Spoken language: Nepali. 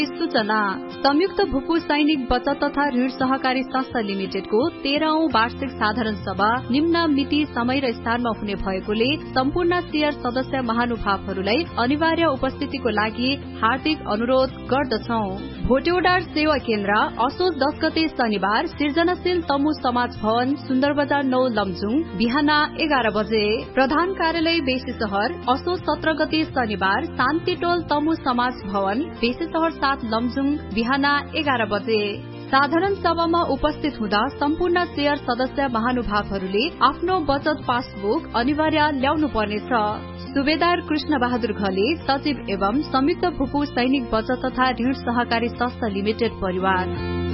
सूचना संयुक्त भूपू सैनिक बचत तथा ऋण सहकारी संस्था लिमिटेडको 13औं वार्षिक साधारण सभा निम्न मिति समय र स्थानमा हुने भएकोले सम्पूर्ण शेयर सदस्य महानुभावहरूलाई अनिवार्य उपस्थितिको लागि हार्दिक अनुरोध गर्दछौं। भोटेउडार सेवा केन्द्र असोज 10 गते शनिबार सृजनाशील तमु समाज भवन सुन्दर बजार 9 लमजुङ बिहान 11 बजे। प्रधान कार्यालय बेसी शहर असोज 17 गते शनिबार शान्ति टोल तमु समाज भवन बेसी शहर 7 लमजुङ बिहान 11 बजे। साधारण सभामा उपस्थित हुँदा सम्पूर्ण शेयर सदस्य महानुभावहरूले आफ्नो बचत पासबुक अनिवार्य ल्याउनु पर्नेछ। सुबेदार कृष्ण बहादुर घले सचिव एवं संयुक्त भूपू सैनिक बचत तथा ऋण सहकारी संस्था लिमिटेड परिवार।